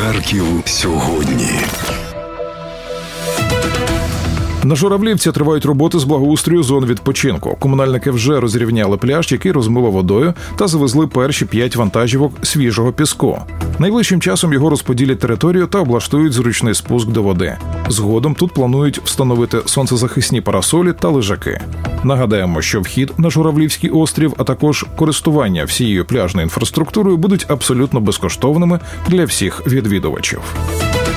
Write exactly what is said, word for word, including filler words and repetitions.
Харків сьогодні. На Журавлівці тривають роботи з благоустрою зон відпочинку. Комунальники вже розрівняли пляж, який розмило водою, та завезли перші п'ять вантажівок свіжого піску. Найближчим часом його розподілять територію та облаштують зручний спуск до води. Згодом тут планують встановити сонцезахисні парасолі та лежаки. Нагадаємо, що вхід на Журавлівський острів, а також користування всією пляжною інфраструктурою будуть абсолютно безкоштовними для всіх відвідувачів.